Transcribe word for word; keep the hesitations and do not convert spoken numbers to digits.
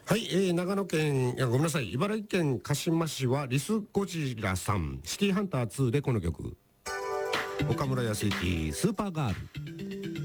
はい、えー、長野県、いやごめんなさい、茨城県鹿嶋市はリスゴジラさん、シティハンターツーでこの曲。岡村康之、スーパーガール。